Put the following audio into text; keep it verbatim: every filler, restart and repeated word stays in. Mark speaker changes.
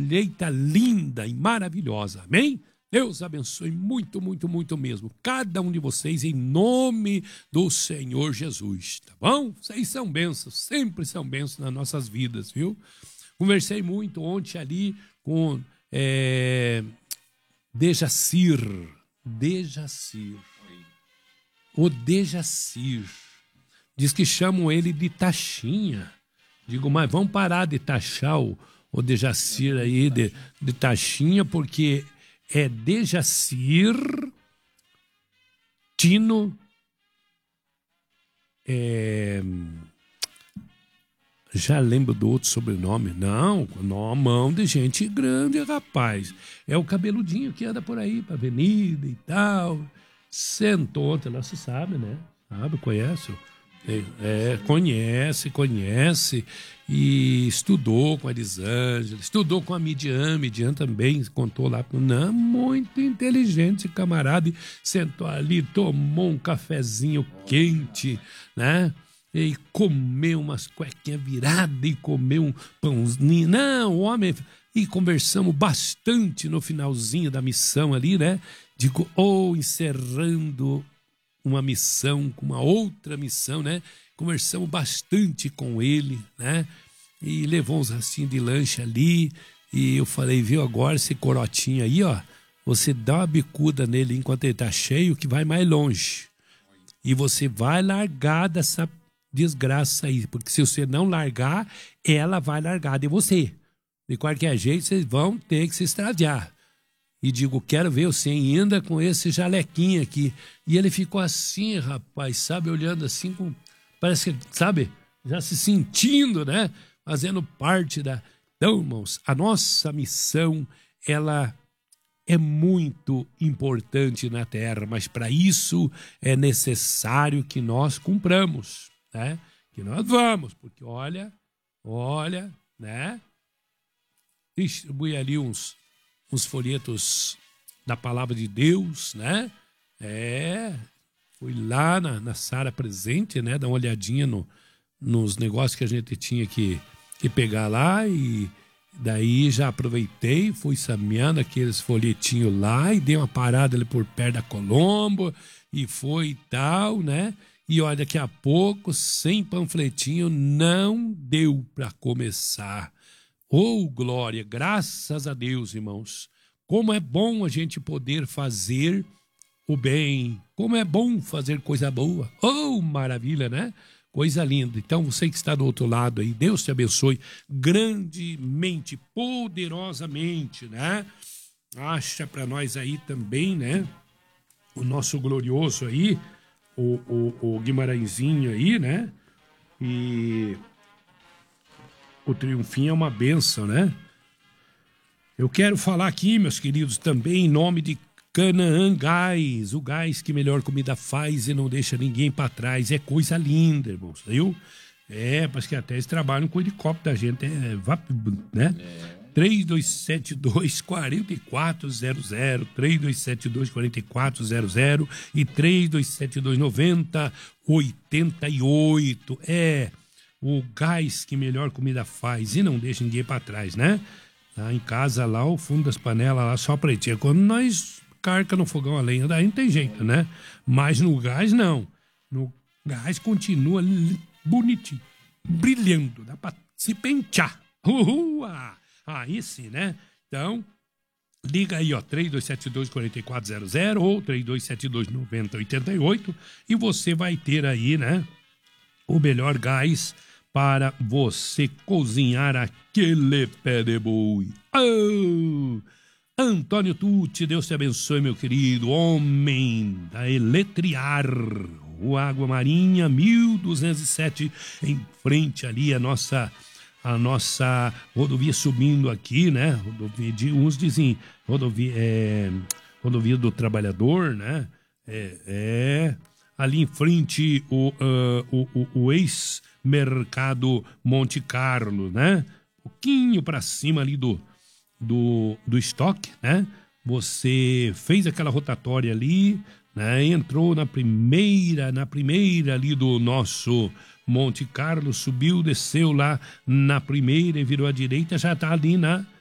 Speaker 1: colheita linda e maravilhosa. Amém? Deus abençoe muito, muito, muito mesmo cada um de vocês em nome do Senhor Jesus, tá bom? Vocês são bênçãos, sempre são bênçãos nas nossas vidas, viu? Conversei muito ontem ali com é, Dejacir, Dejacir, o Dejacir. Diz que chamam ele de Taxinha. Digo, mas vamos parar de taxar o, o Dejacir aí de, de Taxinha, porque é Dejacir Tino é, já lembro do outro sobrenome. Não, não, mão de gente grande, rapaz. É o cabeludinho que anda por aí pra avenida e tal. Sentou ontem lá, você sabe, né? Sabe, conhece? É, é, conhece, conhece e estudou com a Elisângela, estudou com a Midian, Midian também contou lá, não, muito inteligente camarada, e sentou ali, tomou um cafezinho quente, né, e comeu umas cuequinhas viradas e comeu um pãozinho, não, homem, e conversamos bastante no finalzinho da missão ali, né, digo, ou oh, encerrando uma missão, com uma outra missão, né? Conversamos bastante com ele, né? E levou uns rastinhos de lanche ali. E eu falei, viu, agora esse corotinho aí, ó, você dá uma bicuda nele enquanto ele tá cheio, que vai mais longe. E você vai largar dessa desgraça aí, porque se você não largar, ela vai largar de você. De qualquer jeito, vocês vão ter que se extraviar. E digo, quero ver você ainda com esse jalequinho aqui. E ele ficou assim, rapaz, sabe, olhando assim, com, parece que, sabe, já se sentindo, né, fazendo parte da... Então, irmãos, a nossa missão, ela é muito importante na terra, mas para isso é necessário que nós cumpramos, né, que nós vamos, porque olha, olha, né, distribui ali uns... uns folhetos da Palavra de Deus, né? É, fui lá na, na Sara Presente, né? Dar uma olhadinha no, nos negócios que a gente tinha que, que pegar lá e daí já aproveitei, fui sameando aqueles folhetinhos lá e dei uma parada ali por perto da Colombo e foi e tal, né? E olha, daqui a pouco, sem panfletinho, não deu para começar. Oh, glória, graças a Deus, irmãos. Como é bom a gente poder fazer o bem. Como é bom fazer coisa boa. Oh, maravilha, né? Coisa linda. Então, você que está do outro lado aí, Deus te abençoe grandemente, poderosamente, né? Acha para nós aí também, né? O nosso glorioso aí, o, o, o Guimarãezinho aí, né? E... o Triunfinho é uma bênção, né? Eu quero falar aqui, meus queridos, também em nome de Canaã Gás, o gás que melhor comida faz e não deixa ninguém para trás. É coisa linda, irmãos, viu? É, parece que até eles trabalham com o helicóptero da gente, é, né? É. três dois sete dois, quatro quatro zero zero, três dois sete dois, quatro quatro zero zero e três dois sete dois, nove zero oito oito. É... o gás que melhor comida faz e não deixa ninguém para trás, né? Lá em casa, lá, o fundo das panelas, lá, só pretinha. Quando nós carca no fogão a lenha, daí não tem jeito, né? Mas no gás, não. No gás continua bonitinho, brilhando, dá para se pentear. Uhul! Aí sim, né? Então, liga aí, ó, três dois sete dois, quatro quatro zero zero ou três dois sete dois, nove zero oito oito e você vai ter aí, né, o melhor gás para você cozinhar aquele pé de boi. Oh! Antônio Tucci, Deus te abençoe, meu querido, homem da Eletriar, Rua Água Marinha, mil duzentos e sete, em frente ali a nossa, a nossa rodovia subindo aqui, né? Rodovia de, uns dizem rodovia, é, rodovia do Trabalhador, né? É, é ali em frente o, uh, o, o, o ex-mercado Monte Carlo, né? Um pouquinho para cima ali do, do, do estoque, né? Você fez aquela rotatória ali, né? Entrou na primeira, na primeira ali do nosso Monte Carlo, subiu, desceu lá na primeira e virou à direita, já tá ali na